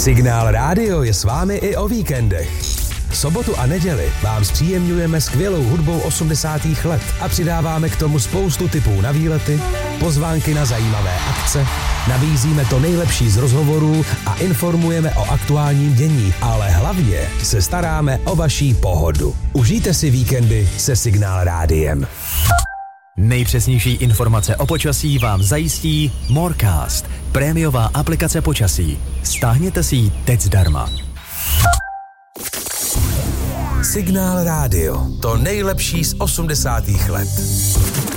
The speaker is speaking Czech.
Signál Rádio je s vámi i o víkendech. Sobotu a neděli vám zpříjemňujeme skvělou hudbou 80. let a přidáváme k tomu spoustu tipů na výlety, pozvánky na zajímavé akce, nabízíme to nejlepší z rozhovorů a informujeme o aktuálním dění, ale hlavně se staráme o vaší pohodu. Užijte si víkendy se Signál Rádiem. Nejpřesnější informace o počasí vám zajistí Morecast, prémiová aplikace počasí. Stáhněte si ji teď zdarma. Signál Rádio, to nejlepší z 80. let.